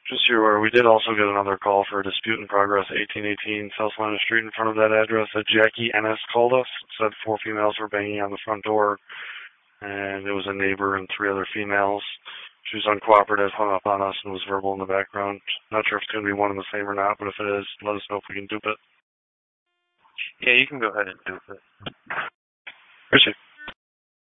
Just so you're aware, we did also get another call for a dispute in progress, 1818 South Lina Street in front of that address. A Jackie Ennis called us, said 4 females were banging on the front door, and it was a neighbor and 3 other females. She was uncooperative, hung up on us, and was verbal in the background. Not sure if it's going to be one and the same or not, but if it is, let us know if we can dupe it. Yeah, you can go ahead and dupe it. Appreciate it.